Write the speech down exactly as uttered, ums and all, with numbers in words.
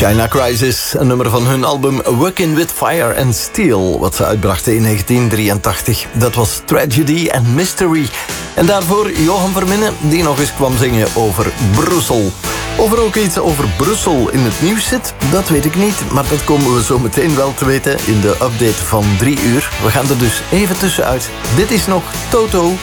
China Crisis, een nummer van hun album Working with Fire and Steel, wat ze uitbrachten in negentien drieëntachtig. Dat was Tragedy and Mystery. En daarvoor Johan Verminnen, die nog eens kwam zingen over Brussel. Of er ook iets over Brussel in het nieuws zit, dat weet ik niet. Maar dat komen we zo meteen wel te weten in de update van drie uur. We gaan er dus even tussenuit. Dit is nog Toto.